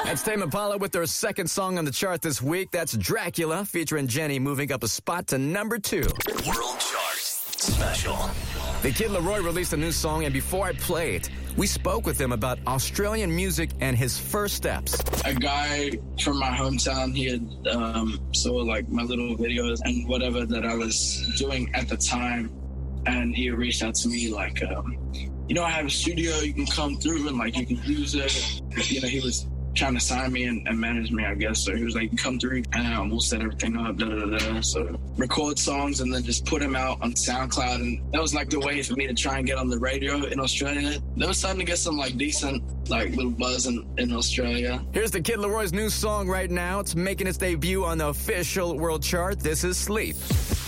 That's Tame Impala with their second song on the chart this week. That's Dracula, featuring Jenny, moving up a spot to number 2. World Chart Special. The Kid Laroi released a new song, and before I play it, we spoke with him about Australian music and his first steps. A guy from my hometown, he had saw like my little videos and whatever that I was doing at the time, and he reached out to me like, I have a studio, you can come through and like you can use it. He was trying to sign me and manage me, I guess. So he was like, come through and we'll set everything up, So record songs and then just put them out on SoundCloud. And that was like the way for me to try and get on the radio in Australia. They were starting to get some like decent like little buzz in Australia. Here's the Kid Laroi's new song right now. It's making its debut on the official world chart. This is Sleep.